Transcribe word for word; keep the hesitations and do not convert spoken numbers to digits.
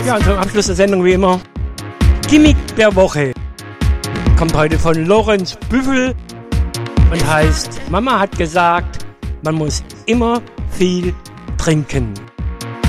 Ja, und zum Abschluss der Sendung wie immer Gimmick der Woche. Kommt heute von Lorenz Büffel und heißt: Mama hat gesagt, man muss immer viel trinken.